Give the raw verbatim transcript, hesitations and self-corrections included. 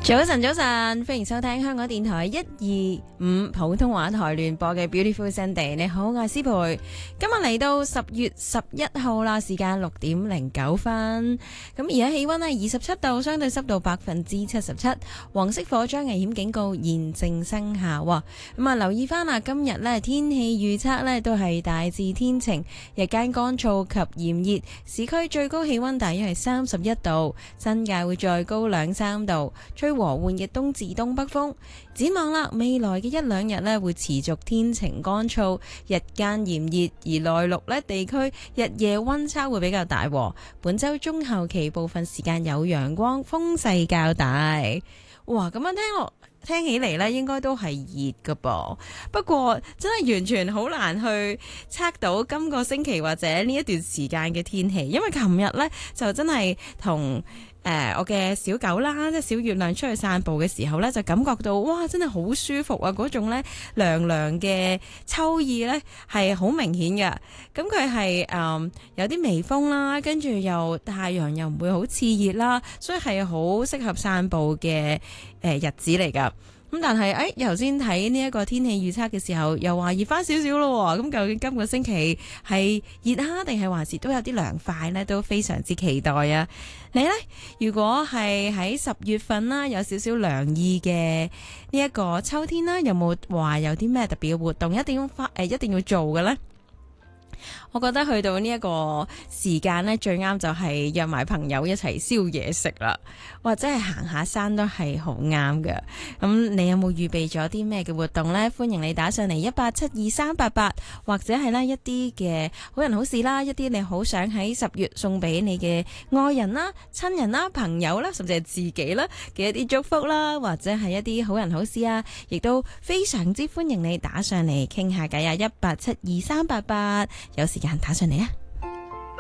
早晨，早晨，歡迎收聽香港電台一二五普通話台聯播嘅 Beautiful Sunday。你好，我係思培。今日嚟到十月十一號啦，時間六點零九分。咁而家氣溫係二十七度，相對濕度百分之七十七。黃色火災危險警告現正生效。咁啊，留意翻啊，今日呢天氣預測呢都係大致天晴，日間乾燥及炎熱，市區最高氣溫大約係三十一度，新界會再高兩三度。吹和緩嘅東至東北風。展望啦，未來嘅一兩日呢會持續天晴乾燥，日間炎熱，而內陸呢地區日夜溫差會比較大。本周中後期部分時間有陽光，風勢較大。哇，咁樣聽落聽起嚟呢應該都係熱噶噃。不過真係完全好難去測到今個星期或者呢一段時間嘅天氣，因為琴日呢就真係同誒、呃，我嘅小狗啦，即係小月亮出去散步嘅時候呢，就感覺到哇，真係好舒服啊！嗰種呢涼涼嘅秋意呢係好明顯嘅。咁佢係誒有啲微風啦，跟住又太陽又唔會好熾熱啦，所以係好適合散步嘅誒、呃、日子嚟噶。咁但係誒，頭先睇呢一個天氣預測嘅時候，又話熱翻少少咯。咁究竟今個星期係熱啊，定係還是都有啲涼快呢？都非常之期待啊！你呢？如果係喺十月份啦，有少少涼意嘅呢一個秋天啦，有冇話有啲咩特別嘅活動一定要發誒，一定要做嘅呢？我覺得去到呢一個時間呢，最啱就係約埋朋友一齊燒嘢食啦，或者係行下山都係好啱嘅。咁你有冇預備咗啲咩嘅活動呢？歡迎你打上嚟一八七二三八八，或者係呢一啲嘅好人好事啦，一啲你好想喺十月送俾你嘅愛人啦、親人啦、朋友啦，甚至係自己啦嘅一啲祝福啦，或者係一啲好人好事啊，亦都非常之歡迎你打上嚟傾下偈啊！一八七二三八八，有時間打上嚟啊！